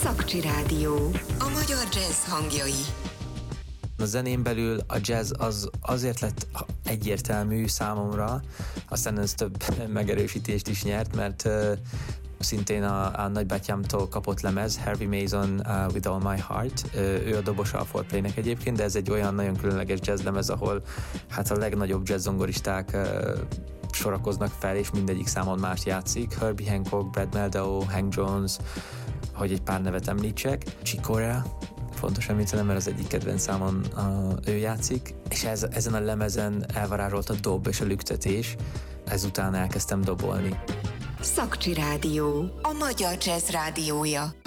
Szakcsi Rádió. A magyar jazz hangjai. A zenén belül a jazz az azért lett egyértelmű számomra, aztán ez több megerősítést is nyert, mert szintén a nagybátyámtól kapott lemez, Harvey Mason, With All My Heart. Ő a dobosa a 4Play-nek egyébként, de ez egy olyan nagyon különleges jazz lemez, ahol hát a legnagyobb jazz zongoristák sorakoznak fel, és mindegyik számon mást játszik. Herbie Hancock, Brad Mehldau, Hank Jones, hogy egy pár nevet említsek. Chick Corea, fontos említenem, mert az egyik kedvenc számon ő játszik, és ezen a lemezen elvarázsolt a dob és a lüktetés, ezután elkezdtem dobolni. Szakcsi Rádió. A magyar jazz rádiója.